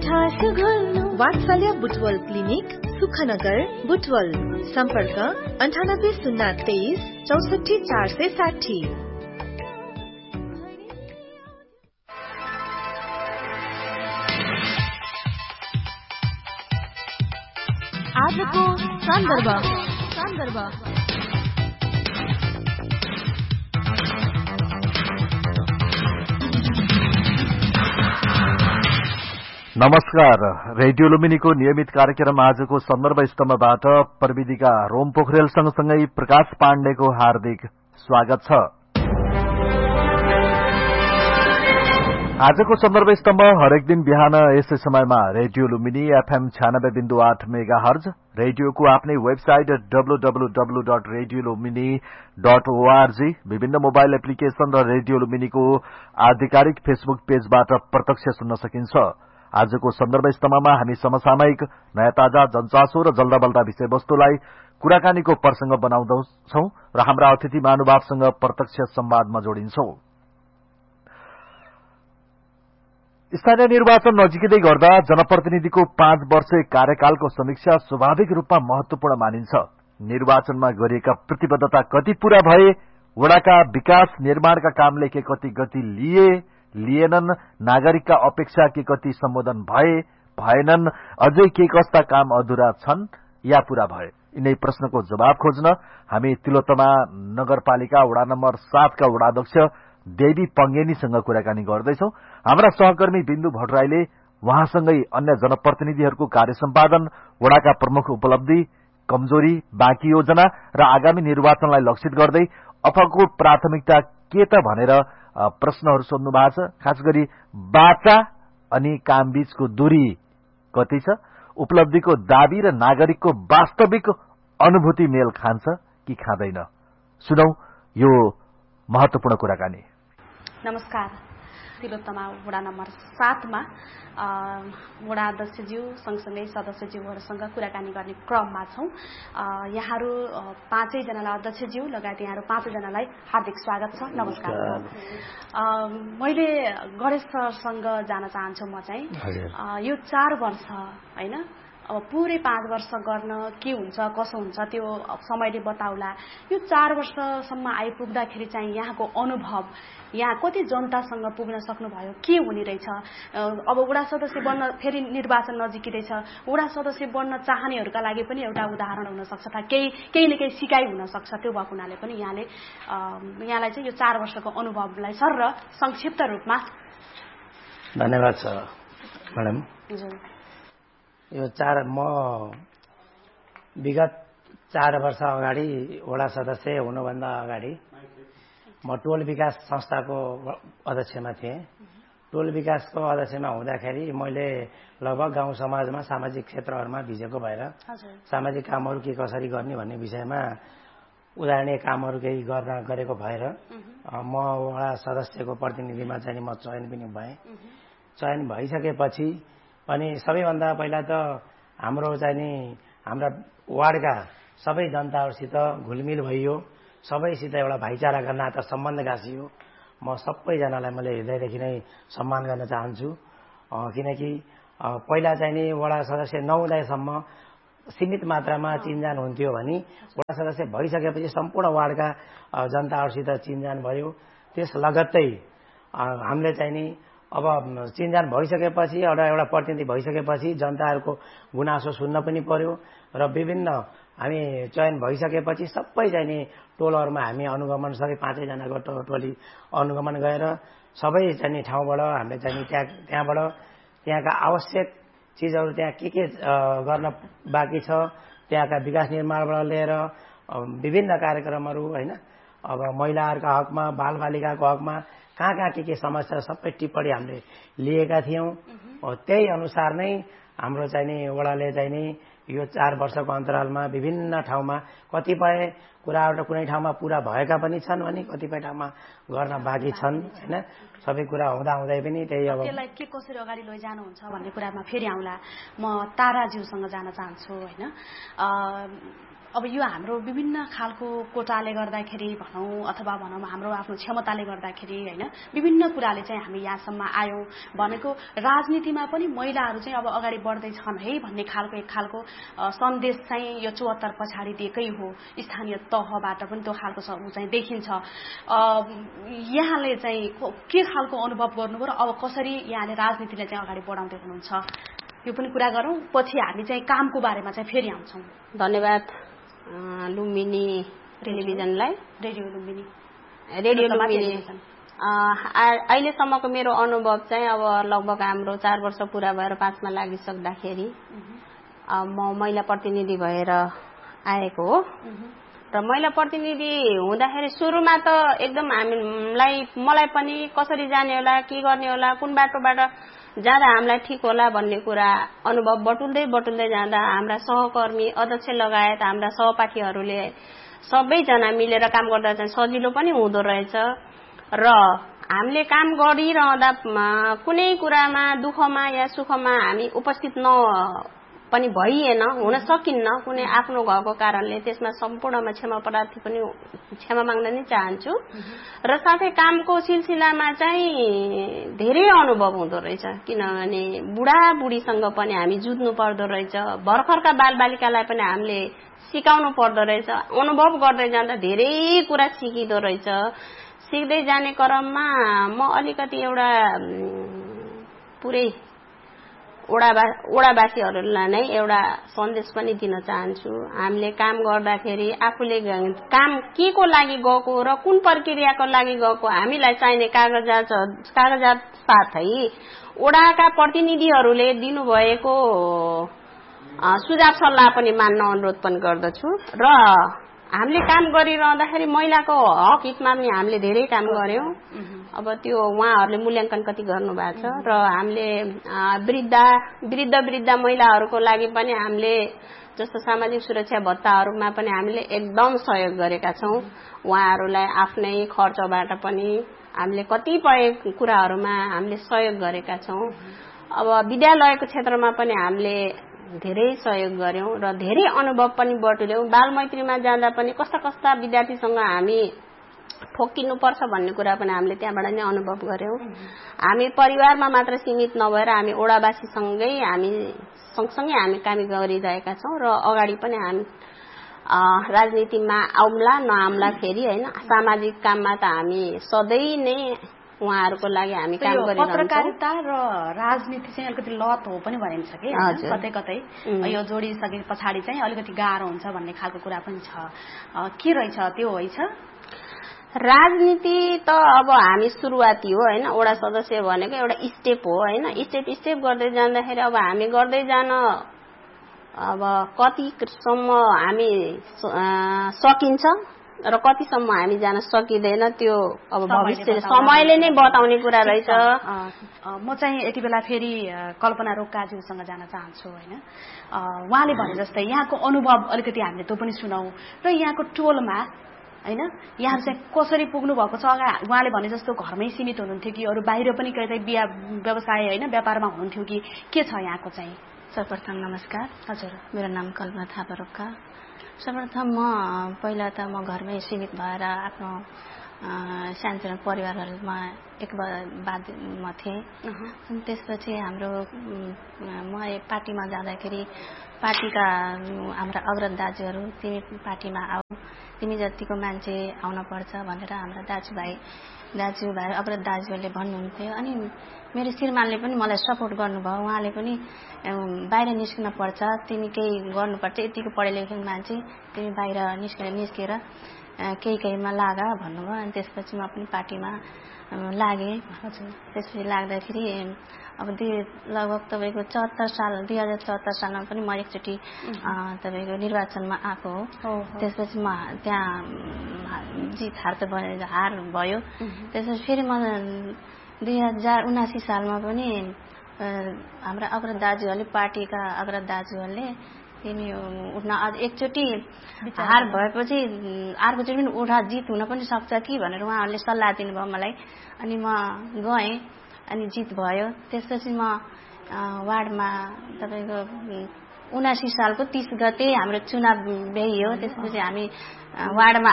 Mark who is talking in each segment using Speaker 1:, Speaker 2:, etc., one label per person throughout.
Speaker 1: वात्सल्य बुटवल क्लिनिक सुखनगर बुटवल सम्पर्क 9803 64460।
Speaker 2: आजको सन्दर्भ
Speaker 3: नमस्कार। रेडियो लुम्बिनीको नियमित कार्यक्रम आजको सन्दर्भ स्तम्भबाट प्रविधिका रोम पोखरेल सँगसँगै प्रकाश पाण्डेको हार्दिक स्वागत छ। आजको सन्दर्भ स्तम्भ हरेक दिन बिहान यसै समयमा रेडियो लुम्बिनी FM 96.8 मेगाहर्ज, रेडियोको आफ्नै वेबसाइट www.radiolumini.org, विभिन्न मोबाइल एप्लिकेशन र रेडियो लुम्बिनीको आधिकारिक फेसबुक पेजबाट प्रत्यक्ष सुन्न सकिन्छ। आजको सन्दर्भ स्तम्भमा हामी समसामयिक नयाँ ताजा जनचासो र जल्दाबल्दा विषयवस्तुलाई कुराकानीको प्रसंग बनाउँदछौं र हाम्रा अतिथि महानुभावसँग प्रत्यक्ष संवादमा जोडिन्छौं। स्थानीय निर्वाचन नजिकै गर्दा जनप्रतिनिधिको 5 वर्षे कार्यकालको समीक्षा स्वाभाविक रूपमा महत्वपूर्ण मानिन्छ। निर्वाचनमा गरिएका प्रतिबद्धता कति पूरा भए, वडाका विकास निर्माणका कामले के कति गति लिएनन्, नागरिकका अपेक्षा के कति सम्बोधन भएनन्, अझै के कस्ता काम अधुरा छन् या पूरा भए, यिनै प्रश्नको जवाब खोज्न हामी तिलोत्तमा नगरपालिका वडा नम्बर 7 का वडाध्यक्ष देवी पंगेनीसँग कुराकानी गर्दैछौं। हाम्रा सहकर्मी बिन्दु भट्टराईले उहाँसँगै अन्य जनप्रतिनिधिहरूको कार्य सम्पादन, वडाका प्रमुख उपलब्धि, कमजोरी, बाँकी योजना र आगामी निर्वाचनलाई लक्षित गर्दै अफको प्राथमिकता के त भनेर प्रश्नहरू सोध्नु भएको छ। खास गरी बाचा अनि कामबीचको दूरी कति छ, उपलब्धिको दाबी र नागरिकको वास्तविक अनुभूति मेल खान्छ कि खाँदैन, सुनौ यो महत्वपूर्ण कुराकानी।
Speaker 4: नमस्कार। तिलोत्तमा वडा नम्बर 7 मा वडा अध्यक्षज्यू सँगसँगै सदस्यज्यूहरूसँग कुराकानी गर्ने क्रममा छौं। यहाँहरू 5 जनालाई अध्यक्षज्यू लगायत यहाँहरू 5 जनालाई हार्दिक स्वागत छ। नमस्कार। मैले गणेश सरसँग जान चाहन्छु। म चाहिँ यो 4 वर्ष हैन, अब पुरै 5 वर्ष गर्न के हुन्छ कसो हुन्छ त्यो समयले बताउला। यो 4 वर्षसम्म आइपुग्दाखेरि चाहिँ यहाँको अनुभव, यहाँ कति जनतासँग पुग्न सक्नुभयो, के हुने रहेछ। अब वडा सदस्य बन्न फेरि निर्वाचन नजिकै छ, वडा सदस्य बन्न चाहनेहरूका लागि पनि एउटा उदाहरण हुन सक्छ, केही न केही सिकाइ हुन सक्छ। त्यो भएको हुनाले पनि यहाँलाई चाहिँ यो 4 वर्षको अनुभवलाई सर र संक्षिप्त रूपमा
Speaker 5: धन्यवाद छ म्याडम। यो म विगत 4 वर्ष अगाडि वडा सदस्य हुनुभन्दा अगाडि म टोल विकास संस्थाको अध्यक्षमा थिएँ। टोल विकासको अध्यक्षमा हुँदाखेरि मैले लगभग गाउँ समाजमा सामाजिक क्षेत्रहरूमा भिजेको भएर सामाजिक कामहरू के कसरी गर्ने भन्ने विषयमा उदाहरणीय कामहरू केही गरेको भएर म वडा सदस्यको प्रतिनिधिमा चाहिँ म चयन पनि भएँ। चयन भइसकेपछि अनि सबैभन्दा पहिला त हाम्रो चाहिँ नि हाम्रा वार्डका सबै जनताहरूसित घुलमिल भइयो, सबैसित एउटा भाइचाराका नाता सम्बन्ध गाँसियो। म सबैजनालाई मैले हृदयदेखि नै सम्मान गर्न चाहन्छु, किनकि पहिला चाहिँ नि वडा सदस्य नहुँदासम्म सीमित मात्रामा चिनजान हुन्थ्यो भने वडा सदस्य भइसकेपछि सम्पूर्ण वार्डका जनताहरूसित चिनजान भयो। त्यस लगत्तै हामीले चाहिँ नि अब चिनजान भइसकेपछि एउटा प्रतिनिधि भइसकेपछि जनताहरूको गुनासो सुन्न पनि पर्यो र विभिन्न हामी चयन भइसकेपछि सबै चाहिँ नि टोलहरूमा हामी अनुगमन सबै 5 जनाको टोली अनुगमन गएर सबै चाहिँ नि ठाउँबाट हामीले चाहिँ त्यहाँबाट त्यहाँका आवश्यक चीजहरू त्यहाँ के गर्न बाँकी छ, त्यहाँका विकास निर्माणबाट लिएर विभिन्न कार्यक्रमहरू हैन, अब महिलाहरूका हकमा, बालबालिकाको हकमा कहाँ के समस्या सबै टिप्पणी हामीले लिएका थियौं। त्यही अनुसार नै हाम्रो चाहिँ नि वडाले चाहिँ नि यो 4 वर्षको अन्तरालमा विभिन्न ठाउँमा कतिपय कुराहरू कुनै ठाउँमा पूरा भएका पनि छन् भने कतिपय ठाउँमा गर्न बाँकी छन् हैन। सबै कुरा हुँदै पनि त्यही अब
Speaker 4: त्यसलाई के कसरी अगाडि लैजानुहुन्छ भन्ने कुरामा फेरि आउँला। म ताराज्यूसँग जान चाहन्छु हैन। अब यो हाम्रो विभिन्न खालको कोटाले गर्दाखेरि भनौँ अथवा भनौँ हाम्रो आफ्नो क्षमताले गर्दाखेरि हैन विभिन्न कुराले चाहिँ हामी यहाँसम्म आयौं भनेको राजनीतिमा पनि महिलाहरू चाहिँ अब अगाडि बढ्दै छन् है भन्ने खालको एक खालको सन्देश चाहिँ यो 74 पछाडि दिएकै हो स्थानीय तहबाट पनि त्यो खालको चाहिँ देखिन्छ यहाँले चाहिँ के खालको अनुभव गर्नुभयो र अब कसरी यहाँले राजनीतिलाई चाहिँ अगाडि बढाउँदै हुनुहुन्छ यो पनि कुरा गरौँ पछि हामी चाहिँ कामको बारेमा चाहिँ फेरि आउँछौं
Speaker 6: धन्यवाद लुम्बिनी टेलिभिजनलाई रेडियो लुम्बिनी अहिलेसम्मको मेरो अनुभव चाहिँ अब लगभग हाम्रो 4 वर्ष पूरा भएर 5 मा लागिसक्दाखेरि म महिला प्रतिनिधि भएर आएको हो र महिला प्रतिनिधि हुँदाखेरि सुरुमा त एकदम मलाई पनि कसरी जाने होला के गर्ने होला कुन बाटोबाट जाँदा हामीलाई ठीक होला भन्ने कुरा अनुभव बटुल्दै जाँदा हाम्रा सहकर्मी अध्यक्ष लगायत हाम्रा सहपाठीहरूले सबैजना मिलेर काम गर्दा चाहिँ सजिलो पनि हुँदो रहेछ र हामीले काम गरिरहँदा कुनै कुरामा दुःखमा या सुखमा हामी उपस्थित पनि भइएन हुन सकिन्न कुनै आफ्नो घरको कारणले त्यसमा सम्पूर्णमा क्षमा माग्न नि चाहन्छु र साथै कामको सिलसिलामा चाहिँ धेरै अनुभव हुँदो रहेछ किनभने बुढाबुढीसँग पनि हामी जुझ्नु पर्दो रहेछ भर्खरका बालबालिकालाई पनि हामीले सिकाउनु पर्दो रहेछ अनुभव गर्दै जाँदा धेरै कुरा सिकिदो रहेछ सिक्दै जाने क्रममा म अलिकति एउटा पुरै ओडावासीहरूलाई नै एउटा सन्देश पनि दिन चाहन्छु हामीले काम गर्दाखेरि आफूले काम के को लागि गएको र कुन प्रक्रियाको लागि गएको हामीलाई चाहिने कागजात साथै ओडाका प्रतिनिधिहरूले दिनुभएको सुझाव सल्लाह पनि मान्न अनुरोध पनि गर्दछु र हामीले काम गरिरहँदाखेरि महिलाको हक हितमा पनि हामीले धेरै काम गर्यौं अब त्यो उहाँहरूले मूल्याङ्कन कति गर्नु भएको छ र हामीले वृद्ध महिलाहरूको लागि पनि हामीले जस्तो सामाजिक सुरक्षा भत्ताहरूमा पनि हामीले एकदम सहयोग गरेका छौं उहाँहरूलाई आफ्नै खर्चबाट पनि हामीले कतिपय कुराहरूमा हामीले सहयोग गरेका छौं अब विद्यालयको क्षेत्रमा पनि हामीले धेरै सहयोग गर्यौं र धेरै अनुभव पनि बटुल्यौं बालमैत्रीमा जाँदा पनि कस्ता विद्यार्थीसँग हामी ठोकिनु पर्छ भन्ने कुरा पनि हामीले त्यहाँबाट नै अनुभव गर्यौं हामी परिवारमा मात्र सीमित नभएर हामी ओडावासीसँगै हामी सँगसँगै हामी काम गरिरहेका छौं र अगाडि पनि हामी राजनीतिमा आउम्ला नआउम्ला फेरि हैन सामाजिक काममा त हामी सधैँ नै उहाँहरूको लागि हामी काम गरिरहेका छौं
Speaker 4: पत्रकारिता र राजनीति चाहिँ अलिकति लत हो पनि भनिन्छ कि कतै यो जोडिसके पछाडि चाहिँ अलिकति गाह्रो हुन्छ भन्ने खालको कुरा पनि छ के रहेछ त्यो होइन
Speaker 6: राजनीति त अब हामी सुरुवाती हो हैन ओडा सदस्य भनेको एउटा स्टेप हो हैन स्टेप गर्दै जाँदाखेरि अब हामी गर्दै जान अब कतिसम्म हामी सकिन्छ र कतिसम्म हामी जान सकिदैन त्यो अब भविष्य समयले नै बताउने कुरा रहेछ
Speaker 4: म चाहिँ यति बेला फेरि कल्पना रोक्काज्यूसँग जान चाहन्छु हैन उहाँले भने जस्तै यहाँको अनुभव अलिकति हामीले त्यो पनि सुनौ र यहाँको टोलमा हैन यहाँ चाहिँ कसरी पुग्नु भएको छ उहाँले भने जस्तो घरमै सीमित हुनुहुन्थ्यो कि अरु बाहिर पनि कतै बिहा व्यवसाय हैन व्यापारमा हुनुहुन्थ्यो कि के छ यहाँको चाहिँ
Speaker 7: सर्वप्रथम नमस्कार हजुर मेरो नाम कल्पना थापा रोक्का सर्वप्रथम पहिला त म घरमै सीमित भएर आफ्नो सानसानो परिवारहरुमा एक बादमा थिएँ त्यसपछि हाम्रो म पार्टीमा जाँदाखेरि पार्टीका हाम्रा अग्रज दाजुहरू तिमी पार्टीमा आऊ तिमी जतिको मान्छे आउन पर्छ भनेर हाम्रा दाजुभाइ अग्रज दाजुहरूले भन्नुहुन्थ्यो अनि मेरो श्रीमानले पनि मलाई सपोर्ट गर्नुभयो उहाँले पनि बाहिर निस्किन पर्छ तिमी केही गर्नुपर्छ यतिको पढे लेखेको मान्छे तिमी बाहिर निस्केर केहीमा लाग भन्नुभयो अनि त्यसपछि म पनि पार्टीमा लागे त्यसपछि लाग्दाखेरि अब लगभग तपाईको 2074 सालमा पनि म एकचोटि तपाईको निर्वाचनमा आएको हो त्यसपछि म त्यहाँ जित हार भयो त्यसपछि फेरि म 2079 सालमा पनि हाम्रा अग्रज दाजुहरूले पार्टीका अग्रज दाजुहरूले तिमी उठ्न एकचोटि हार भएपछि अर्कोचोटि पनि उठा जित हुन पनि सक्छ कि भनेर उहाँहरूले सल्लाह दिनुभयो मलाई अनि म गएँ अनि जित भयो त्यसपछि म वार्डमा तपाईको 79 सालको 30 गते हाम्रो चुनाव भइयो। त्यसपछि हामी वार्डमा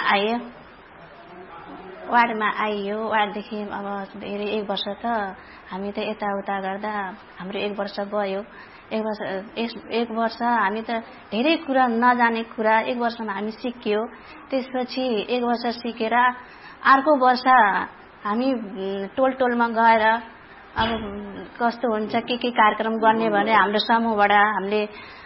Speaker 7: आइयो। वार्डदेखि अब धेरै 1 वर्ष त हामी त यताउता गर्दा हाम्रो 1 वर्ष गयो। 1 वर्ष हामी त धेरै कुरा नजाने कुरा 1 वर्षमा हामी सिक्यो। त्यसपछि 1 वर्ष सिकेर अर्को वर्ष हामी टोलमा गएर अब कस्तो हुन्छ के कार्यक्रम गर्ने भने हाम्रो समूहबाट हामीले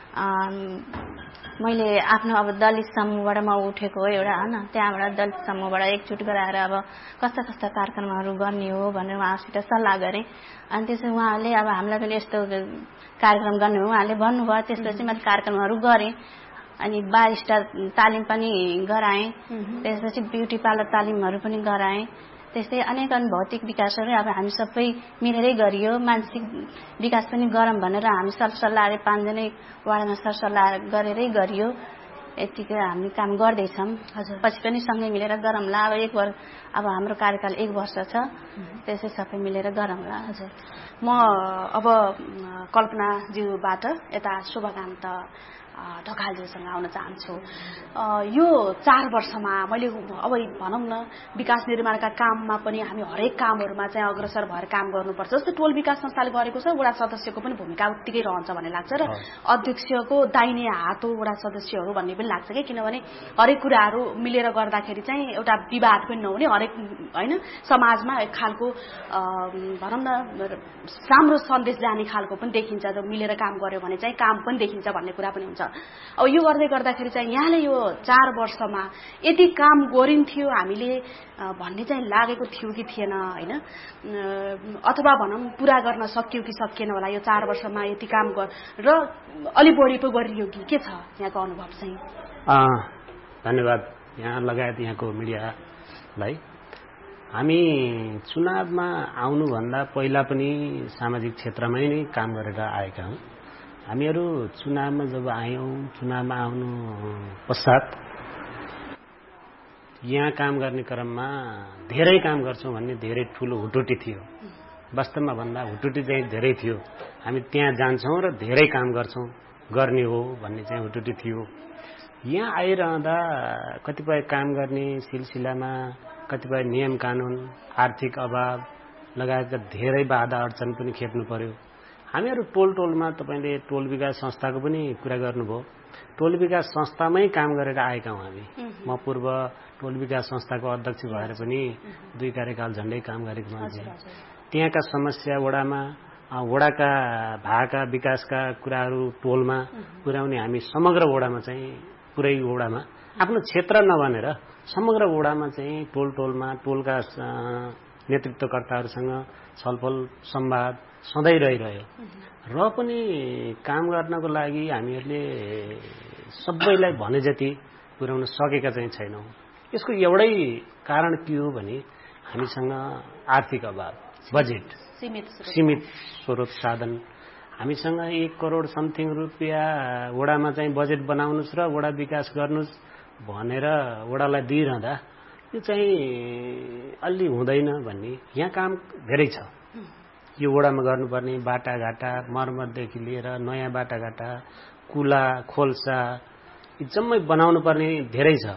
Speaker 7: मैले आफ्नो अब दलित समूहबाट म उठेको हो एउटा हैन, त्यहाँबाट दलित समूहबाट एकजुट गराएर अब कस्ता कार्यक्रमहरू गर्ने हो भनेर उहाँसित सल्लाह गरेँ। अनि त्यसपछि उहाँले अब हामीलाई पनि यस्तो कार्यक्रम गर्ने हो उहाँले भन्नुभयो। त्यसपछि मैले कार्यक्रमहरू गरेँ। अनि बारिस्टर तालिम पनि गराएँ। त्यसपछि ब्युटी पार्लर तालिमहरू पनि गराएँ। त्यस्तै अनेक भौतिक विकासहरू अब हामी सबै मिलेरै गरियो। मानसिक विकास पनि गरौँ भनेर हामी सरसल्लाहले 5 जनै वार्डमा सरसल्लाह गरेरै गरियो। यतिकै हामी काम गर्दैछौँ। पछि पनि सँगै मिलेर गरौँला। अब हाम्रो कार्यकाल 1 वर्ष छ। त्यसै सबै मिलेर गरौँला।
Speaker 4: हजुर, म अब कल्पनाज्यूबाट यता शुभकान्त ढकालज्यूसँग आउन चाहन्छु। यो 4 वर्षमा मैले अब भनौँ न विकास निर्माणका काममा पनि हामी हरेक कामहरूमा चाहिँ अग्रसर भएर काम गर्नुपर्छ। जस्तो टोल विकास संस्थाले गरेको छ, वडा सदस्यको पनि भूमिका उत्तिकै रहन्छ भन्ने लाग्छ र अध्यक्षको दाहिने हात हो वडा सदस्यहरू भन्ने पनि लाग्छ कि, किनभने हरेक कुराहरू मिलेर गर्दाखेरि चाहिँ एउटा विवाद पनि नहुने, हरेक हैन समाजमा एक खालको भनौँ न राम्रो सन्देश जाने खालको पनि देखिन्छ। जब मिलेर काम गर्यो भने चाहिँ काम पनि देखिन्छ भन्ने कुरा पनि हुन्छ। अब यो गर्दाखेरि चाहिँ यहाँले यो 4 वर्षमा यति काम गरिन्थ्यो हामीले भन्ने चाहिँ लागेको थियो कि थिएन हैन, अथवा भनौँ पूरा गर्न सकियो कि सकिएन होला यो 4 वर्षमा यति काम र अलि बढी पो गरियो कि के छ यहाँको अनुभव चाहिँ?
Speaker 8: धन्यवाद यहाँ लगायत यहाँको मिडियालाई। हामी चुनावमा आउनुभन्दा पहिला पनि सामाजिक क्षेत्रमै नै काम गरेर आएका हौं। हामीहरू चुनावमा जब आयौं, चुनावमा आउनु पश्चात यहाँ काम गर्ने क्रममा धेरै काम गर्छौं भन्ने धेरै ठूलो हुटुटी थियो। वास्तवमा भन्दा हुटुटी चाहिँ धेरै थियो। हामी त्यहाँ जान्छौं र धेरै काम गर्छौं, गर्ने हो भन्ने चाहिँ हुटुटी थियो। यहाँ आइरहँदा कतिपय काम गर्ने सिलसिलामा कतिपय नियम कानून, आर्थिक अभाव लगायतका धेरै बाधा अडचन पनि खेप्नु पर्यो। हामीहरू टोलमा तपाईले टोल विकास संस्थाको पनि कुरा गर्नुभयो। टोल विकास संस्थामै काम गरेर आएका हौं हामी। म पूर्व टोल विकास संस्थाको अध्यक्ष भएर पनि 2 कार्यकाल झण्डै काम गरेको मान्छे। त्यहाँका समस्या वडामा, वडाका भाका विकासका कुराहरू टोलमा पुर्याउने हामी समग्र वडामा चाहिँ पुरै वडामा आफ्नो क्षेत्र नबनेर समग्र वडामा चाहिँ टोलमा टोलका नेतृत्वकर्ताहरूसँग छलफल संवाद सधैँ रहिरह्यो। र पनि काम गर्नको लागि हामीहरूले सबैलाई भने जति पुर्याउन सकेका चाहिँ छैनौं। यसको एउटै कारण के हो भने हामीसँग आर्थिक अभाव, बजेट सीमित स्रोत साधन। हामीसँग 1 करोड समथिङ रुपियाँ वडामा चाहिँ बजेट बनाउनुस् र वडा विकास गर्नुस् भनेर वडालाई दिइरहँदा यो चाहिँ अलि हुँदैन भन्ने। यहाँ काम धेरै छ। यो वडामा गर्नुपर्ने बाटाघाटा मर्मतदेखि लिएर नयाँ बाटाघाटा, कुला, खोल्सा यी जम्मै बनाउनु पर्ने धेरै छ।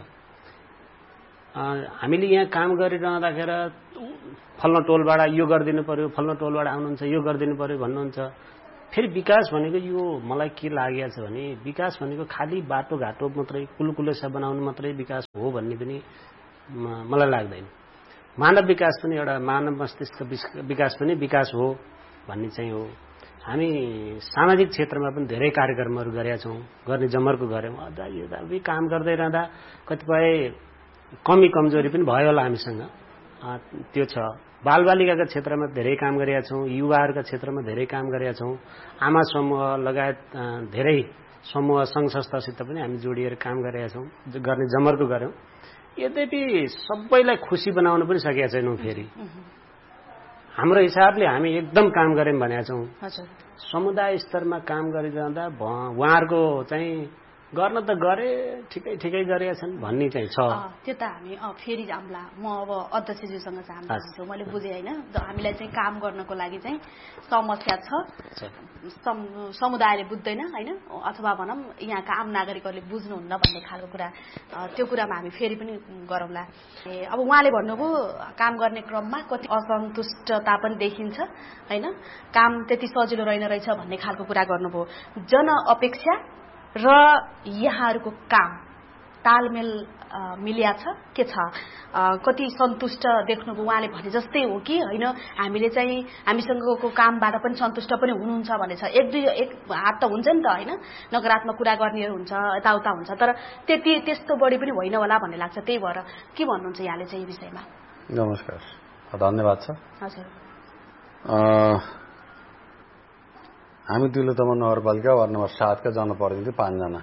Speaker 8: हामीले यहाँ काम गरिरहँदाखेरि फल्लो टोलबाट यो गरिदिनु पर्यो, फल्लो टोलबाट आउनुहुन्छ यो गरिदिनु पर्यो भन्नुहुन्छ। फेरि विकास भनेको यो मलाई के लागेको छ भने विकास भनेको खाली बाटोघाटो मात्रै कुलकुलेसा बनाउनु मात्रै विकास हो भन्ने पनि मलाई लाग्दैन। मानव विकास पनि एउटा मानव मस्तिष्क विकास पनि विकास हो भन्ने चाहिँ हो। हामी सामाजिक क्षेत्रमा पनि धेरै कार्यक्रमहरू गरेका छौं, गर्ने जमर्को गर्यौं। अझै काम गर्दै रहँदा कतिपय कमी कमजोरी पनि भयो होला हामीसँग, त्यो छ। बालबालिकाका क्षेत्रमा धेरै काम गरेका छौं, युवाहरूका क्षेत्रमा धेरै काम गरेका छौं। आमा समूह लगायत धेरै समूह संघ संस्थासित पनि हामी जोडिएर काम गरेका छौं, गर्ने जमर्को गर्यौं। यद्यपि सबैलाई खुसी बनाउन पनि सकेका छैनौं। फेरि हाम्रो हिसाबले हामी एकदम काम गर्यौं भनेका छौं। समुदाय स्तरमा काम गरिरहँदा उहाँहरूको चाहिँ गर्न त गरे ठिकै गरेका छन् भन्ने चाहिँ छ।
Speaker 4: त्यो त हामी फेरि जाउँला। म अब अध्यक्षज्यूसँग चाहिँ हामी मैले बुझेँ होइन, हामीलाई चाहिँ काम गर्नको लागि चाहिँ समस्या छ, समुदायले बुझ्दैन होइन, अथवा भनौँ यहाँका आम नागरिकहरूले बुझ्नुहुन्न भन्ने खालको कुरा, त्यो कुरामा हामी फेरि पनि गरौँला। अब उहाँले भन्नुभयो काम गर्ने क्रममा कति असन्तुष्टता पनि देखिन्छ होइन, काम त्यति सजिलो रहेछ भन्ने खालको कुरा गर्नुभयो। जनअपेक्षा र यहाँहरूको काम तालमेल मिल्या छ के छ, कति सन्तुष्ट देख्नुभयो? उहाँले भने जस्तै हो कि होइन, हामीले चाहिँ हामीसँगको कामबाट पनि सन्तुष्ट पनि हुनुहुन्छ भने छ। एक हात त हुन्छ नि त होइन, नकारात्मक कुरा गर्ने हुन्छ, यताउता हुन्छ, तर त्यस्तो बढी पनि होइन होला भन्ने लाग्छ। त्यही भएर के भन्नुहुन्छ यहाँले चाहिँ यो विषयमा?
Speaker 9: नमस्कार, धन्यवाद छ।
Speaker 4: हजुर,
Speaker 9: हामी तिलोत्तमा नगरपालिका वार्ड नम्बर 7 का जनप्रतिनिधि 5 जना।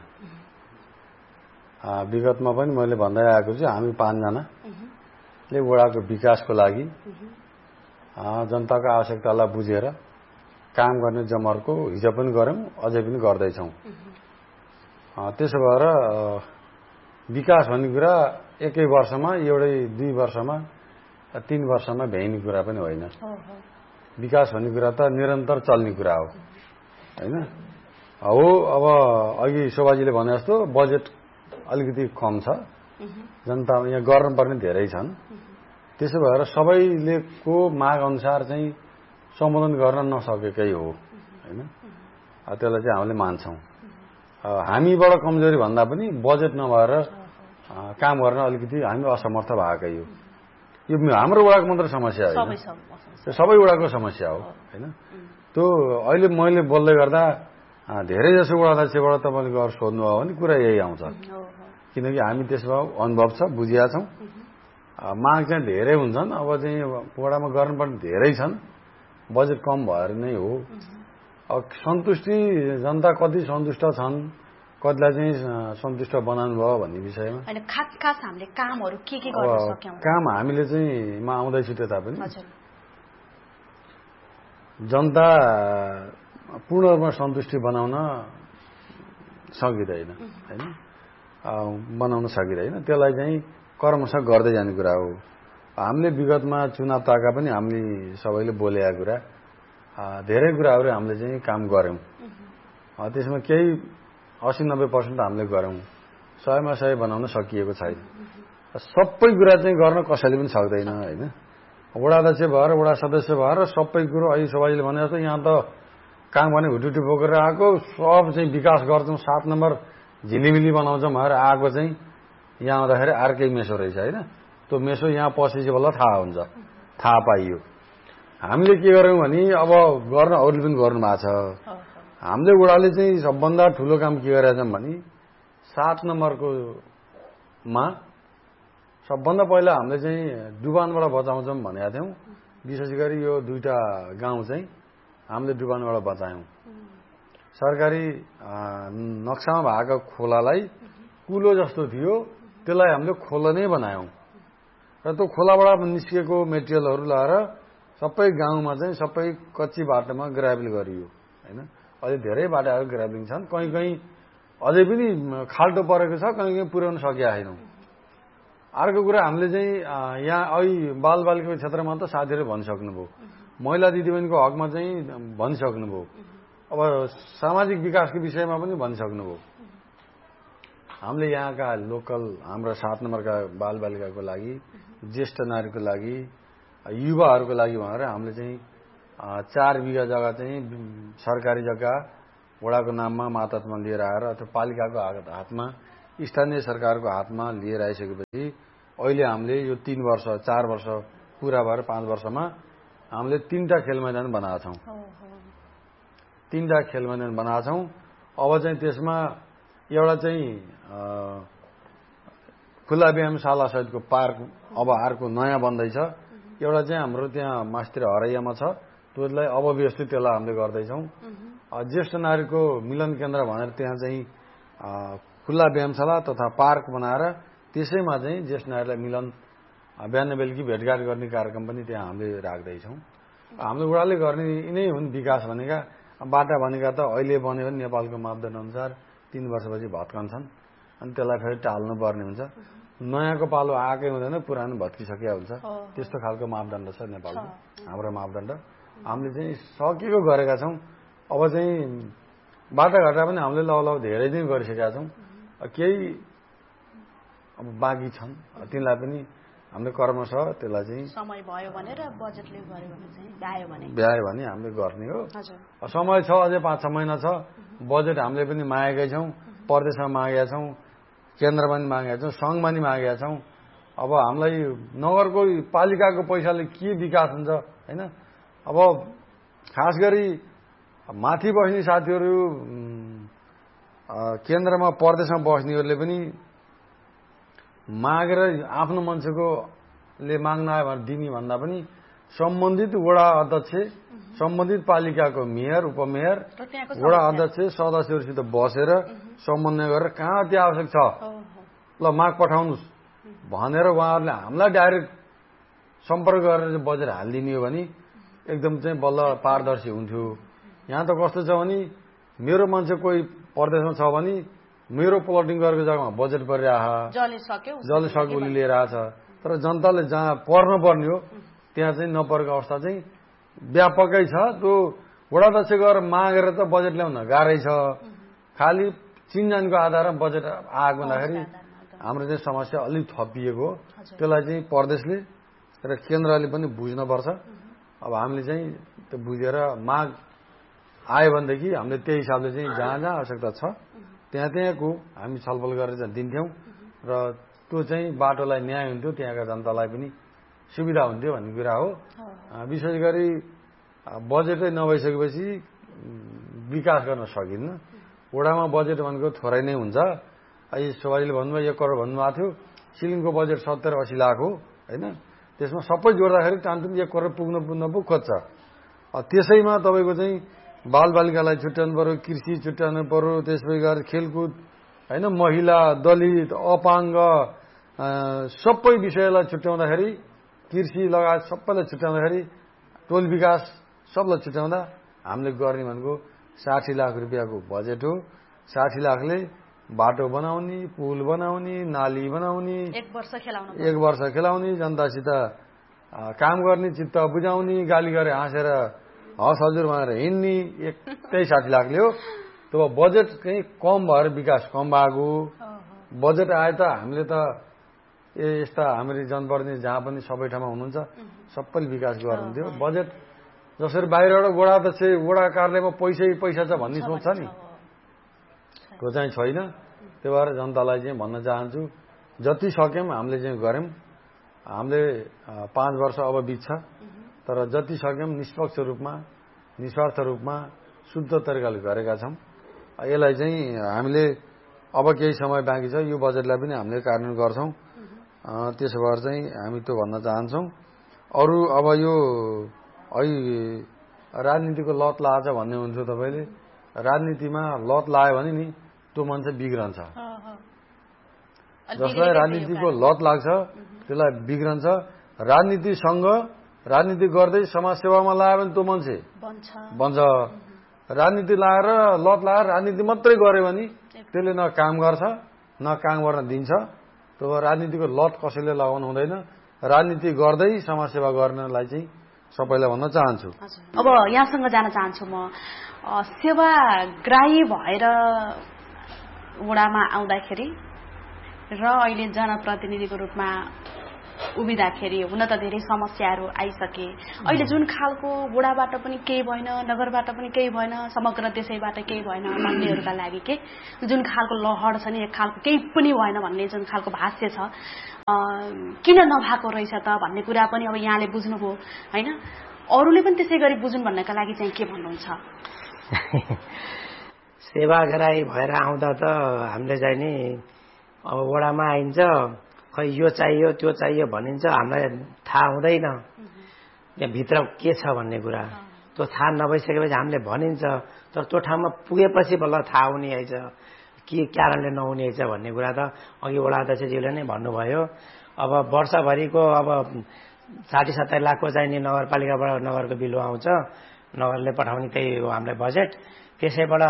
Speaker 9: विगतमा पनि मैले भन्दै आएको छु, हामी 5 जनाले वडाको विकासको लागि जनताको आवश्यकतालाई बुझेर काम गर्ने जमर्को हिजो पनि गर्यौं, अझै पनि गर्दैछौं। त्यसो भएर विकास भन्ने कुरा एकै वर्षमा, एउटै 2 वर्षमा, 3 वर्षमा भ्याइने कुरा पनि होइन। विकास भन्ने कुरा त निरन्तर चल्ने कुरा हो होइन। हो, अब अघि शोभाजीले भने जस्तो बजेट अलिकति कम छ, जनता यहाँ गर्नुपर्ने धेरै छन्। त्यसो भएर सबैलेको माग अनुसार चाहिँ सम्बोधन गर्न नसकेकै हो होइन, त्यसलाई चाहिँ हामीले मान्छौं। हामीबाट कमजोरी भन्दा पनि बजेट नभएर काम गर्न अलिकति हामी असमर्थ भएकै हो। यो हाम्रो वडाको मात्र समस्या होइन, सबै वडाको समस्या हो होइन। त्यो अहिले मैले बोल्दै गर्दा धेरै जसो वडा अध्यक्षबाट तपाईँले गएर सोध्नुभयो भने कुरा यही आउँछ, किनकि हामी त्यसमा अनुभव छ, बुझिया छौं। माग चाहिँ धेरै हुन्छन्, अब चाहिँ वडामा गर्नुपर्ने धेरै छन्, बजेट कम भएर नै हो। अब सन्तुष्टि जनता कति सन्तुष्ट छन्, कतिलाई चाहिँ सन्तुष्ट बनाउनु भयो भन्ने विषयमा
Speaker 4: हैन, खास हामीले कामहरु के गर्न सक्यौं?
Speaker 9: काम हामीले चाहिँ म आउँदैछु त्यता पनि। जनता पूर्ण रूपमा सन्तुष्टि बनाउन सकिँदैन हैन, बनाउन सकिँदैन। त्यसलाई चाहिँ कर्मशः गर्दै जाने कुरा हो। हामीले विगतमा चुनाव ताका पनि हामीले सबैले बोलेका कुरा, धेरै कुराहरू हामीले चाहिँ काम गर्यौं। त्यसमा केही 80-90% हामीले गर्यौं, 100मा 100 बनाउन सकिएको छैन। सबै कुरा चाहिँ गर्न कसैले पनि सक्दैन हैन। वडा अध्यक्ष भएर, वडा सदस्य भएर सबै कुरो अहिले सभाले भने जस्तो यहाँ त काम गर्ने हुटुटी बोकेर आएको, सब चाहिँ विकास गर्छौं, 7 नम्बर झिलिमिली बनाउँछौं भनेर आएको चाहिँ यहाँ आउँदाखेरि अर्कै मेसो रहेछ हैन। त्यो मेसो यहाँ पसेपछि बल्ल थाहा हुन्छ, थाहा पाइयो। हामीले के गर्यौं भने अब गर्न अरूले पनि गर्नु भएको छ। हामीले वडाले चाहिँ सबभन्दा ठूलो काम के गरेका छौं भने 7 नम्बरको मा सबभन्दा पहिला हामीले चाहिँ डुबानबाट बचाउँछौं भनेका थियौं। विशेष गरी यो 2टा गाउँ चाहिँ हामीले डुबानबाट बचायौं। सरकारी नक्सामा भएको खोलालाई कुलो जस्तो थियो, त्यसलाई हामीले खोला नै बनायौं र त्यो खोलाबाट निस्केको मेटेरियलहरु लाएर सबै गाउँमा चाहिँ सबै कच्ची बाटोमा ग्राभेल गरियो हैन। अहिले धेरै बाटाहरू ग्राभलिङ छन्, कहीँ अझै पनि खाल्टो परेको छ, कहीँ पुर्याउन सकेका छैनौं। अर्को कुरा हामीले चाहिँ यहाँ अहिले बालबालिकाको क्षेत्रमा त साथीहरूले भनिसक्नुभयो, महिला दिदीबहिनीको हकमा चाहिँ भनिसक्नुभयो, अब सामाजिक विकासको विषयमा पनि भनिसक्नुभयो। हामीले यहाँका लोकल हाम्रो 7 नम्बरका बालबालिकाको लागि, ज्येष्ठ नारीको लागि, युवाहरूको लागि भनेर हामीले चाहिँ 4 बिघा जग्गा चाहिँ सरकारी जग्गा वडाको नाममा मातहतमा लिएर आएर अथवा पालिकाको हातमा, स्थानीय सरकारको हातमा लिएर आइसकेपछि अहिले हामीले यो 3 वर्ष 4 वर्ष पूरा भएर 5 वर्षमा हामीले 3टा खेल मैदान बनाएका छौं। 3टा खेल मैदान बनाएका छौं। अब चाहिँ त्यसमा एउटा चाहिँ खुला व्यायामशाला सहितको पार्क अब अर्को नयाँ बन्दैछ। एउटा चाहिँ हाम्रो त्यहाँ मास्तिर हरैयामा छ, त्यसलाई अब व्यवस्थित त्यसलाई हामीले गर्दैछौं। ज्येष्ठ नारीको मिलन केन्द्र भनेर त्यहाँ चाहिँ खुल्ला व्यायामशाला तथा पार्क बनाएर त्यसैमा चाहिँ ज्येष्ठ नारीलाई मिलन, बिहान बेलुकी भेटघाट गर्ने कार्यक्रम पनि त्यहाँ हामीले राख्दैछौं। हाम्रो वडाले गर्ने यिनै हुन् विकास भनेका। बाटा भनेका त अहिले बन्यो भने नेपालको मापदण्ड अनुसार 3 वर्षपछि भत्कन्छन् अनि त्यसलाई फेरि टाल्नुपर्ने हुन्छ। नयाँको पालो आएकै हुँदैन, पुरानो भत्किसकेको हुन्छ। त्यस्तो खालको मापदण्ड छ नेपालमा, हाम्रो मापदण्ड। हामीले चाहिँ सकेको गरेका छौँ। अब चाहिँ बाटाघाटा पनि हामीले लौ धेरै दिन गरिसकेका छौँ। केही अब बाँकी छन्, तिनलाई पनि हामीले कर्मशः त्यसलाई चाहिँ
Speaker 4: समय भयो भनेर बजेटले गर्यो भने चाहिँ
Speaker 9: भ्यायो भने हामीले गर्ने हो। समय छ, अझै 5-6 महिना छ। बजेट हामीले पनि मागेकै छौँ, प्रदेशमा मागेका छौँ, केन्द्रमा पनि मागेका छौँ, सङ्घमा पनि मागेका छौँ। अब हामीलाई नगरको पालिकाको पैसाले के विकास हुन्छ होइन। अब खास गरी माथि बस्ने साथीहरू, केन्द्रमा प्रदेशमा बस्नेहरूले पनि मागेर आफ्नो मान्छेकोले माग्न आयो भने दिने भन्दा पनि सम्बन्धित वडा अध्यक्ष, सम्बन्धित पालिकाको मेयर, उपमेयर, वडा अध्यक्ष, सदस्यहरूसित बसेर समन्वय गरेर कहाँ अति आवश्यक छ ल माग पठाउनुहोस् भनेर उहाँहरूले हामीलाई डाइरेक्ट सम्पर्क गरेर बजेट हालिदिने हो भने एकदम चाहिँ बल्ल पारदर्शी हुन्थ्यो। यहाँ त कस्तो छ भने मेरो मान्छे कोही प्रदेशमा छ भने मेरो प्लटिङ गरेको जग्गामा बजेट परिरहेछ, जसले सक्यो उसले लिएर आएछ। तर जनताले जहाँ पर्न पर्ने हो त्यहाँ चाहिँ नपरेको अवस्था चाहिँ व्यापकै छ। त्यो वडाध्यक्ष गएर मागेर त बजेट ल्याउन गाह्रै छ। खालि चिनजानको आधारमा बजेट आएको हुँदाखेरि हाम्रो चाहिँ समस्या अलिक थपिएको हो। त्यसलाई चाहिँ प्रदेशले र केन्द्रले पनि बुझ्नुपर्छ। अब हामीले चाहिँ त्यो बुझेर माग आयो भनेदेखि हामीले त्यही हिसाबले चाहिँ जहाँ जहाँ आवश्यकता छ त्यहाँको हामी छलफल गरेर चाहिँ दिन्थ्यौँ र त्यो चाहिँ बाटोलाई न्याय हुन्थ्यो, त्यहाँका जनतालाई पनि सुविधा हुन्थ्यो भन्ने कुरा हो। विशेष गरी बजेटै नभइसकेपछि विकास गर्न सकिन्न। वडामा बजेट भनेको थोरै नै हुन्छ। अहिले सवारीले भन्नुभयो 1 करोड भन्नुभएको थियो, सिलिङको बजेट 70-80 लाख हो होइन। त्यसमा सबै जोड्दाखेरि टान्टुन 1 करोड पुग्न खोज्छ। त्यसैमा तपाईँको चाहिँ बालबालिकालाई छुट्याउनु पर्यो, कृषि छुट्याउनु पर्यो, त्यसपछि गरेर खेलकुद होइन, महिला, दलित, अपाङ्ग सबै विषयलाई छुट्याउँदाखेरि, कृषि लगायत सबैलाई छुट्याउँदाखेरि, टोल विकास सबलाई छुट्याउँदा हामीले गर्ने भनेको 60 लाख रुपियाँको बजेट हो। 60 लाखले बाटो बनाउने, पुल बनाउने, नाली बनाउने, 1 वर्ष खेलाउने, जनतासित काम गर्ने, चित्त बुझाउने, गाली गरे हाँसेर हस हजुर भनेर हिँड्ने, त्यही 60 लाखले हो। त्यो बजेट चाहिँ कम भएर विकास कम भएको। बजेट आए त हामीले त यस्ता हाम्रो जनप्रतिनिधि जहाँ पनि सबै ठाउँमा हुनुहुन्छ सबैले विकास गर्नुहुन्थ्यो। बजेट जसरी बाहिरबाट वडा अध्यक्ष, वडा कार्यालयमा पैसा छ भन्ने सोच छ नि, त्यो चाहिँ छैन। त्यही भएर जनतालाई चाहिँ भन्न चाहन्छु, जति सक्यौँ हामीले चाहिँ गऱ्यौँ। हामीले 5 वर्ष अब बित्छ, तर जति सक्यौँ निष्पक्ष रूपमा, निस्वार्थ रूपमा, शुद्ध तरिकाले गरेका छौँ। यसलाई चाहिँ हामीले अब केही समय बाँकी छ, यो बजेटलाई पनि हामीले कार्यान्वयन गर्छौँ। त्यसो भएर चाहिँ हामी त्यो भन्न चाहन्छौँ। अरू अब यो अहिले राजनीतिको लत लाएछ भन्ने हुन्थ्यो तपाईँले। राजनीतिमा लत लायो भने नि त्यो मान्छे बिग्रन्छ। जसलाई राजनीतिको लत लाग्छ त्यसलाई बिग्रन्छ। राजनीति गर्दै समाजसेवामा लायो भने त्यो मान्छे बन्छ। राजनीति लाएर लत लाएर राजनीति मात्रै गर्यो भने त्यसले न काम गर्छ न काम गर्न दिन्छ। त्यो राजनीतिको लत कसैले लगाउनु हुँदैन। राजनीति गर्दै समाजसेवा गर्नलाई चाहिँ सबैलाई भन्न चाहन्छु।
Speaker 4: अब यहाँसँग जान चाहन्छु म, सेवाग्राही भएर वडामा आउँदाखेरि र अहिले जनप्रतिनिधिको रूपमा उभिँदाखेरि हुन त धेरै समस्याहरू आइसके। अहिले जुन खालको वडाबाट पनि केही भएन, नगरबाट पनि केही भएन, समग्र देशैबाट केही भएन भन्नेहरूका लागि के जुन खालको लहर छ नि, एक खालको केही पनि भएन भन्ने जुन खालको भाष्य छ, किन नभएको रहेछ त भन्ने कुरा पनि अब यहाँले बुझ्नुभयो होइन। अरूले पनि त्यसै गरी बुझुन् भन्नका लागि चाहिँ के भन्नुहुन्छ?
Speaker 5: सेवाग्राही भएर आउँदा त हामीले चाहिँ नि अब वडामा आइन्छ, खै यो चाहियो त्यो चाहियो भनिन्छ, हामीलाई थाहा हुँदैन त्यहाँभित्र के छ भन्ने कुरा। त्यो थाहा नभइसकेपछि हामीले भनिन्छ, तर त्यो ठाउँमा पुगेपछि बल्ल थाहा हुने रहेछ के कारणले नहुने रहेछ भन्ने कुरा त अघि वडा अध्यक्षज्यूले नै भन्नुभयो। अब वर्षभरिको अब 60-70 लाखको चाहिँ नि नगरपालिकाबाट नगरको बिल आउँछ, नगरले पठाउने त्यही हो हामीलाई बजेट। त्यसैबाट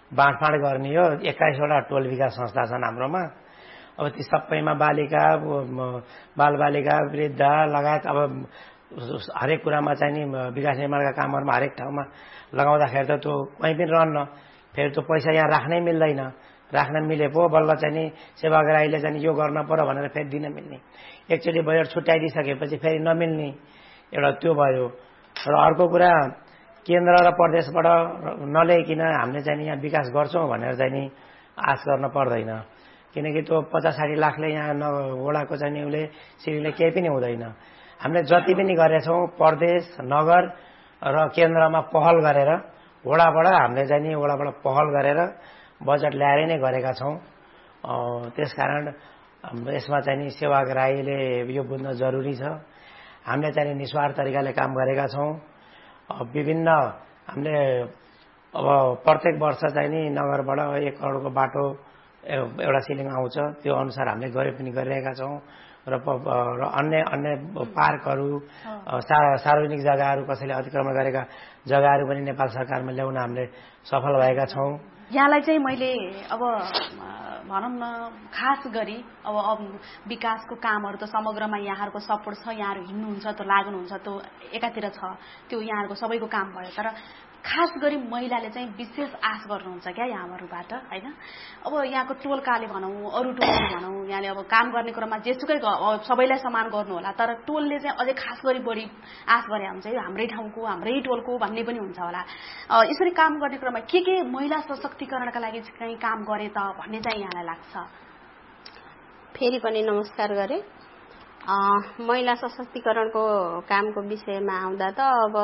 Speaker 5: बाँडफाँड गर्ने हो। 21वटा टोल विकास संस्था छन् हाम्रोमा। अब ती सबैमा बालिका, बालबालिका, वृद्ध लगायत अब हरेक कुरामा चाहिँ नि विकास निर्माणका कामहरूमा हरेक ठाउँमा लगाउँदाखेरि त त्यो कहीँ पनि रहन्न। फेरि त्यो पैसा यहाँ राख्नै मिल्दैन। राख्न मिले पो बल्ल चाहिँ नि सेवाग्राहीले चाहिँ यो गर्न पर्यो भनेर फेरि दिन मिल्ने। एकचोटि बजेट छुट्याइदिइसकेपछि फेरि नमिल्ने एउटा त्यो भयो। र अर्को कुरा केन्द्र र प्रदेशबाट नल्याइकन हामीले चाहिँ यहाँ विकास गर्छौँ भनेर चाहिँ नि आश गर्न पर्दैन। किनकि त्यो 50-60 लाखले यहाँ वडाको चाहिँ नि उसले सिडीले केही पनि हुँदैन। हामीले जति पनि गरेछौँ प्रदेश, नगर र केन्द्रमा पहल गरेर वडाबाट हामीले चाहिँ नि वडाबाट पहल गरेर बजेट ल्याएर नै गरेका छौँ। त्यसकारण यसमा चाहिँ नि सेवाग्राहीले यो बुझ्न जरुरी छ। हामीले चाहिँ निस्वार्थ तरिकाले काम गरेका छौँ। विभिन्न हामीले अब प्रत्येक वर्ष चाहिँ नि नगरबाट 1 करोडको बाटो एउटा सिलिङ आउँछ। त्यो अनुसार हामीले गरे पनि गरिरहेका छौँ। र अन्य पार्कहरू, सार्वजनिक जग्गाहरू, कसैले अतिक्रमण गरेका जग्गाहरू पनि नेपाल सरकारमा ल्याउन हामीले सफल भएका छौँ।
Speaker 4: यहाँलाई चाहिँ मैले अब भनौँ न खास गरी अब विकासको कामहरू त समग्रमा यहाँहरूको सपोर्ट छ, यहाँहरू हिँड्नुहुन्छ, त्यो लाग्नुहुन्छ, त्यो एकातिर छ, त्यो यहाँहरूको सबैको काम भयो। तर खास गरी महिलाले चाहिँ विशेष आश गर्नुहुन्छ क्या यहाँहरूबाट, होइन? अब यहाँको टोलकाले भनौँ, अरू टोलले भनौँ, यहाँले अब काम गर्ने क्रममा जेसुकै सबैलाई समान गर्नु होला, तर टोलले चाहिँ अझै खास गरी बढी आश गरे हुन्छ हाम्रै ठाउँको, हाम्रै टोलको भन्ने पनि हुन्छ होला। यसरी काम गर्ने क्रममा के महिला सशक्तिकरणका लागि चाहिँ काम गरे त भन्ने चाहिँ यहाँलाई लाग्छ?
Speaker 6: फेरि पनि नमस्कार गरे। महिला सशक्तिकरणको कामको विषयमा आउँदा त अब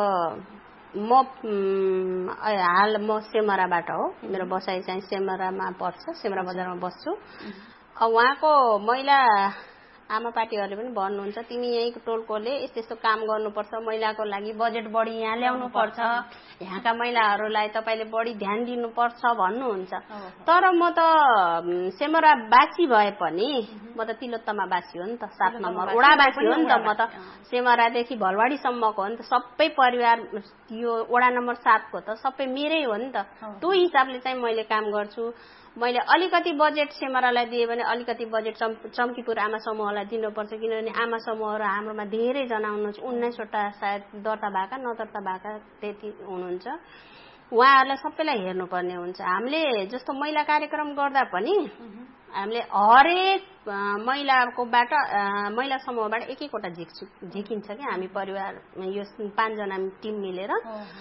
Speaker 6: हाल म सेमराबाट हो। मेरो बसाइ चाहिँ सेमरामा पर्छ, सेमरा बजारमा बस्छु। उहाँको महिला आमा पार्टीहरूले पनि भन्नुहुन्छ तिमी यही टोलकोले यस्तो यस्तो काम गर्नुपर्छ, महिलाको लागि बजेट बढी यहाँ ल्याउनु पर्छ, यहाँका महिलाहरूलाई तपाईँले बढी ध्यान दिनुपर्छ भन्नुहुन्छ। तर म त सेमरावासी भए पनि म त तिलोत्तमावासी हो नि त, 7 नम्बर वडावासी हो नि त। म त सेमरादेखि भलवाडीसम्मको हो नि त। सबै परिवार यो वडा नम्बर 7 को त सबै मेरै हो नि त। त्यो हिसाबले चाहिँ मैले काम गर्छु। मैले अलिकति बजेट सेमरालाई दिए भने अलिकति बजेट चम्कीपुर आमा समूहलाई दिनुपर्छ, किनभने आमा समूहहरू हाम्रोमा धेरैजना हुनुहुन्छ। 19वटा सायद दर्ता भएका, नदर्ता भएका त्यति हुनुहुन्छ। उहाँहरूलाई सबैलाई हेर्नुपर्ने हुन्छ। हामीले जस्तो महिला कार्यक्रम गर्दा पनि हामीले हरेक महिलाकोबाट महिला समूहबाट एक-एकवटा झिकिन्छ कि हामी परिवार यो 5 जना टिम मिलेर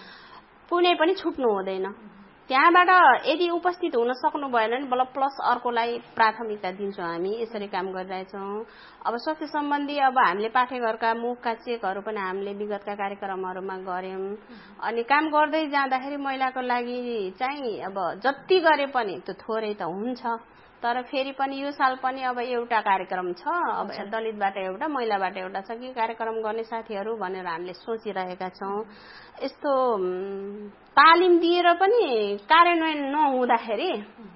Speaker 6: कुनै पनि छुट्नु हुँदैन। त्यहाँबाट यदि उपस्थित हुन सक्नु भएन भने बल्ल प्लस अर्कोलाई प्राथमिकता दिन्छौँ। हामी यसरी काम गरिरहेछौँ। अब स्वास्थ्य सम्बन्धी अब हामीले पाठेघरका मुखका चेकहरू पनि हामीले विगतका कार्यक्रमहरूमा गर्यौं। अनि काम गर्दै जाँदाखेरि महिलाको लागि चाहिँ अब जति गरे पनि त्यो थोरै त हुन्छ। तर फेरि पनि यो साल पनि अब एउटा कार्यक्रम छ, अब दलितबाट एउटा, महिलाबाट एउटा छ कि कार्यक्रम गर्ने साथीहरू भनेर हामीले सोचिरहेका छौँ। यस्तो तालिम दिएर पनि कार्यान्वयन नहुँदाखेरि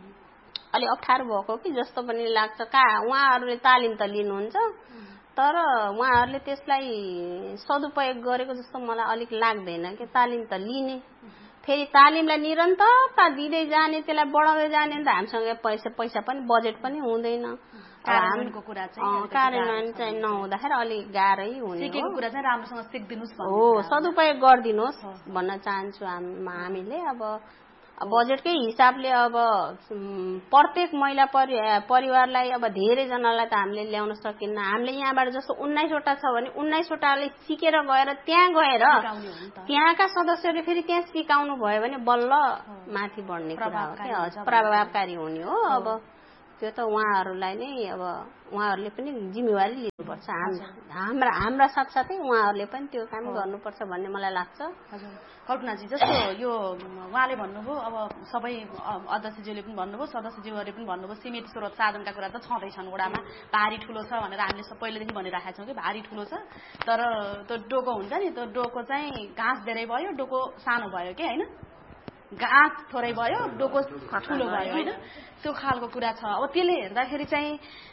Speaker 6: अलि अप्ठ्यारो भएको कि जस्तो पनि लाग्छ। उहाँहरूले तालिम त लिनुहुन्छ तर उहाँहरूले त्यसलाई सदुपयोग गरेको जस्तो मलाई अलिक लाग्दैन कि। तालिम त लिने, फेरि तालिमलाई निरन्तरता दिँदै जाने, त्यसलाई बढाउँदै जाने त हामीसँग पैसा पनि बजेट पनि हुँदैन।
Speaker 4: कार्यान्वयनको कुरा चाहिँ
Speaker 6: कार्यान्वयन चाहिँ नहुँदाखेरि अलिक गाह्रै हुने
Speaker 4: सिकेको कुरा चाहिँ राम्रोसँग सिक्दिनुस्
Speaker 6: हो, सदुपयोग गरिदिनुहोस् भन्न चाहन्छु हामीले। अब बजेटकै हिसाबले अब प्रत्येक महिला परिवारलाई अब धेरैजनालाई त हामीले ल्याउन सकिन्न। हामीले यहाँबाट जस्तो 19वटा छ भने 19वटाले सिकेर गएर त्यहाँ गएर त्यहाँका सदस्यहरूले फेरि त्यहाँ सिकाउनु भयो भने बल्ल माथि बढ्ने कुरा हो कि, प्रभावकारी हुने हो। अब त्यो त उहाँहरूलाई नै अब उहाँहरूले पनि जिम्मेवारी लिनुपर्छ। हाम्रा साथसाथै उहाँहरूले पनि त्यो काम गर्नुपर्छ भन्ने मलाई लाग्छ।
Speaker 4: हजुर कल्पनाजी, जस्तो यो उहाँले भन्नुभयो, अब सबै अध्यक्षज्यूले पनि भन्नुभयो, सदस्यज्यूहरूले पनि भन्नुभयो, सीमित स्रोत साधनका कुरा त छँदैछन् वडामा। भारी ठुलो छ भनेर हामीले पहिलेदेखि भनिरहेका छौँ कि भारी ठुलो छ, तर त्यो डोको हुन्छ नि, त्यो डोको चाहिँ घाँस धेरै भयो, डोको सानो भयो कि होइन, घाँस थोरै भयो, डोको ठुलो भयो, होइन, त्यो खालको कुरा छ। अब त्यसले हेर्दाखेरि चाहिँ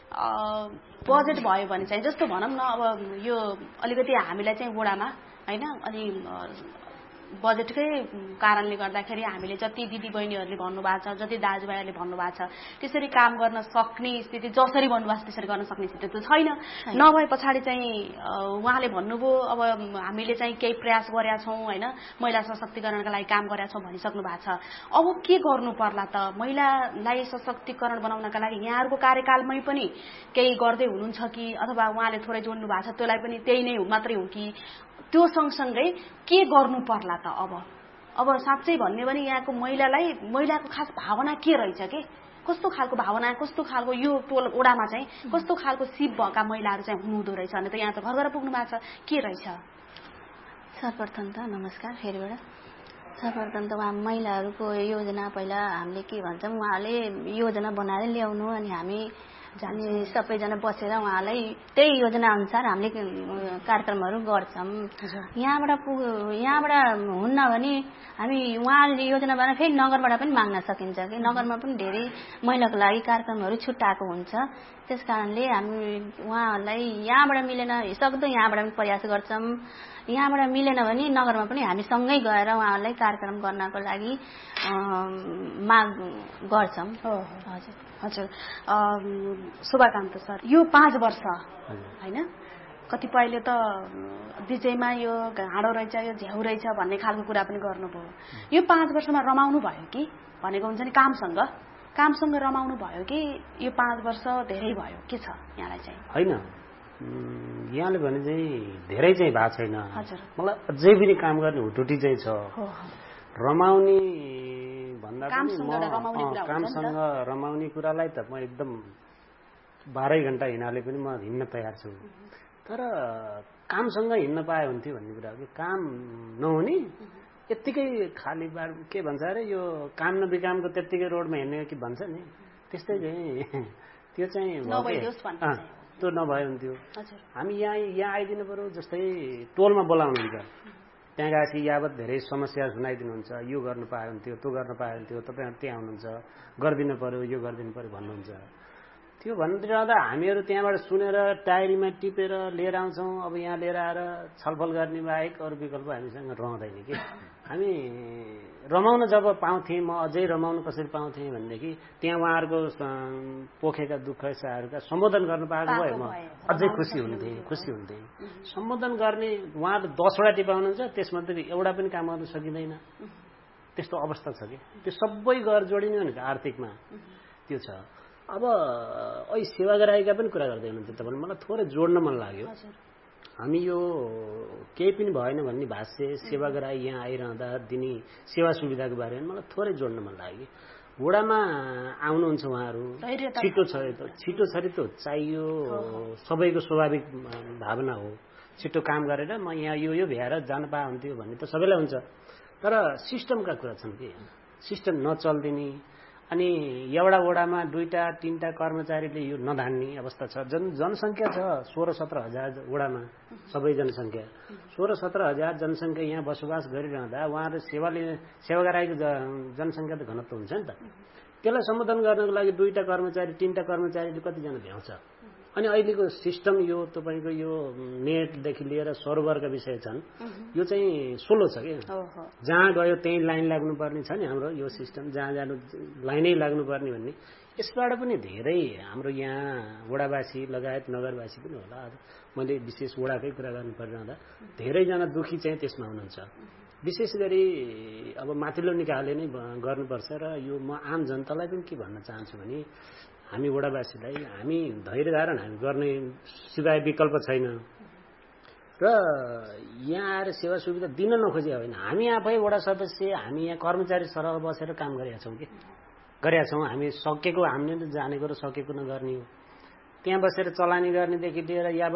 Speaker 4: बजेट भयो भने चाहिँ जस्तो भनौँ न, अब यो अलिकति हामीलाई चाहिँ वडामा होइन, अनि बजेटकै कारणले गर्दाखेरि हामीले जति दिदी बहिनीहरूले भन्नुभएको छ, जति दाजुभाइहरूले भन्नुभएको छ, त्यसरी काम गर्न सक्ने स्थिति जसरी भन्नुभएको छ त्यसरी गर्न सक्ने स्थिति त छैन। नभए पछाडि चाहिँ उहाँले भन्नुभयो अब हामीले चाहिँ केही प्रयास गरेका छौँ होइन, महिला सशक्तिकरणका लागि काम गरेका छौँ भनिसक्नु भएको छ। अब के गर्नु पर्ला त महिलालाई सशक्तिकरण बनाउनका लागि? यहाँहरूको कार्यकालमै पनि केही गर्दै हुनुहुन्छ कि अथवा उहाँले थोरै जोड्नु भएको छ त्यसलाई पनि त्यही नै मात्रै हो कि? त्यो सँगसँगै के गर्नु पर्ला त अब साँच्चै भन्ने भने यहाँको महिलाको खास भावना के रहेछ के? कस्तो खालको भावना, कस्तो खालको यो टोल ओडामा चाहिँ कस्तो खालको सिप भएका महिलाहरू चाहिँ हुनुहुँदो रहेछ भने त यहाँ त घर घर पुग्नु भएको छ, के रहेछ?
Speaker 7: सर्वप्रथम त नमस्कार फेरिबाट। सर्वप्रथम त उहाँ महिलाहरूको योजना पहिला हामीले के भन्छौँ, उहाँले योजना बनाएर ल्याउनु अनि हामी सबैजना बसेर उहाँलाई त्यही योजना अनुसार हामीले कार्यक्रमहरू गर्छौँ। यहाँबाट हुन्न भने हामी उहाँले योजना बनाएर फेरि नगरबाट पनि माग्न सकिन्छ कि नगरमा पनि धेरै महिलाको लागि कार्यक्रमहरू छुट्याएको हुन्छ। त्यस कारणले हामी उहाँहरूलाई यहाँबाट मिलेन सक्दो यहाँबाट पनि प्रयास गर्छौँ, यहाँबाट मिलेन भने नगरमा पनि हामी सँगै गएर उहाँहरूलाई कार्यक्रम गर्नको लागि माग गर्छौँ। हजुर
Speaker 4: हजुर शुभकामना सर। यो 5 वर्ष होइन, कतिपयले त विजयमा यो घाँडो रहेछ यो झ्याउ रहेछ भन्ने खालको कुरा पनि गर्नुभयो। यो 5 वर्षमा रमाउनु भयो कि भनेको हुन्छ नि कामसँग रमाउनु भयो कि यो 5 वर्ष धेरै भयो, के छ यहाँलाई चाहिँ?
Speaker 8: होइन, यहाँले भने चाहिँ धेरै चाहिँ भएको छैन। मलाई अझै पनि काम गर्ने हुटुटी चाहिँ छ। रमाउने भन्दा पनि कामसँग रमाउने कुरालाई त म एकदम 12 घण्टा हिँड्नाले पनि म हिँड्न तयार छु। तर कामसँग हिँड्न पाए हुन्थ्यो भन्ने कुरा हो कि काम नहुने यत्तिकै खाली के भन्छ अरे यो काम नबिकामको त्यत्तिकै रोडमा हिँड्ने कि भन्छ नि, त्यस्तै चाहिँ त्यो चाहिँ त्यो नभए हुन्थ्यो। हामी यहाँ आइदिनु पर्यो, जस्तै टोलमा बोलाउनुहुन्छ, त्यहाँ गएपछि यावत धेरै समस्या सुनाइदिनुहुन्छ, यो गर्नु पाए हुन्थ्यो, त्यो गर्न पाए हुन्थ्यो, तपाईँहरू त्यहाँ हुनुहुन्छ, गरिदिनु पर्यो, यो गरिदिनु पर्यो भन्नुहुन्छ। त्यो भन्दिरहँदा हामीहरू त्यहाँबाट सुनेर डायरीमा टिपेर लिएर आउँछौँ। अब यहाँ लिएर आएर छलफल गर्ने बाहेक अरू विकल्प हामीसँग रहँदैन कि। हामी रमाउन जब पाउँथेँ, म अझै रमाउन कसरी पाउँथेँ भनेदेखि त्यहाँ उहाँहरूको पोखेका दुःख साहरूका सम्बोधन गर्न पाएको भए म अझै खुसी हुन्थेँ। सम्बोधन गर्ने उहाँहरू 10वटा टिपाउनुहुन्छ, त्यसमध्ये एउटा पनि काम गर्न सकिँदैन, त्यस्तो अवस्था छ कि। त्यो सबै गरेर जोडिने भनेको आर्थिकमा त्यो छ। अब अहिले सेवाग्राहीका पनि कुरा गर्दै हुनुहुन्छ तपाईँले, मलाई थोरै जोड्न मन लाग्यो। हामी यो केही पनि भएन भन्ने भाष्य सेवाग्राही यहाँ आइरहँदा दिने सेवा सुविधाको बारेमा मलाई थोरै जोड्न मन लाग्यो। वडामा आउनुहुन्छ उहाँहरू, छिटो छरितो चाहियो, सबैको स्वाभाविक भावना हो। छिटो काम गरेर म यहाँ यो भ्याएर जान पाए हुन्थ्यो भन्ने त सबैलाई हुन्छ। तर सिस्टमका कुरा छन् कि सिस्टम नचल्दिने, अनि एउटा वडामा 2-3टा कर्मचारीले यो नधान्ने अवस्था छ। जनसङ्ख्या छ 16-17 हजार वडामा, सबै जनसङ्ख्या 16-17 हजार जनसङ्ख्या यहाँ बसोबास गरिरहँदा उहाँहरू सेवाग्राहीको जनसङ्ख्या त घनत्व हुन्छ नि त। त्यसलाई सम्बोधन गर्नको लागि 2टा कर्मचारी 3टा कर्मचारीले कतिजना भ्याउँछ? अनि अहिलेको सिस्टम यो तपाईँको यो नेटदेखि लिएर सर्भरका विषय छन्, यो चाहिँ सोलो छ कि। जहाँ गयो त्यहीँ लाइन लाग्नुपर्ने छ नि हाम्रो यो सिस्टम, जहाँ जानु लाइनै लाग्नुपर्ने भन्ने। यसबाट पनि धेरै हाम्रो यहाँ वडावासी लगायत नगरवासी पनि होला, मैले विशेष वडाकै कुरा गर्नु परिरहँदा धेरैजना दुखी चाहिँ त्यसमा हुनुहुन्छ। विशेष गरी अब माथिल्लो निकायले नै गर्नुपर्छ। र यो म आम जनतालाई पनि के भन्न चाहन्छु भने हामी वडावासीलाई हामी धैर्य धारण हामी गर्ने सिवाय विकल्प छैन। र यहाँ आएर सेवा सुविधा दिन नखोजे होइन, हामी आफै वडा सदस्य हामी यहाँ कर्मचारी सरह बसेर काम गरेका छौँ कि गरेका छौँ। हामी सकेको हामीले जानेको र सकेको नगर्ने हो। त्यहाँ बसेर चलानी गर्नेदेखि लिएर या